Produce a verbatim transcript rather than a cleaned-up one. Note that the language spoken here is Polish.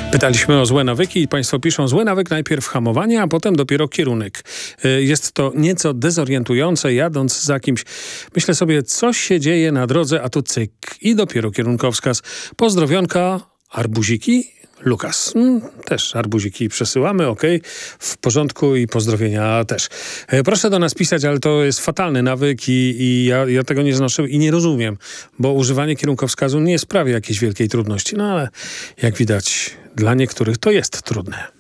Pytaliśmy o złe nawyki i państwo piszą: zły nawyk najpierw hamowanie, a potem dopiero kierunek. Jest to nieco dezorientujące, jadąc za kimś. Myślę sobie, coś się dzieje na drodze, a tu cyk i dopiero kierunkowskaz. Pozdrowionka, arbuziki. Lukas. Hmm, też arbuziki przesyłamy, okej, okay. W porządku i pozdrowienia też. E, proszę do nas pisać, ale to jest fatalny nawyk i, i ja, ja tego nie znoszę i nie rozumiem, bo używanie kierunkowskazu nie sprawia jakiejś wielkiej trudności, no ale jak widać dla niektórych to jest trudne.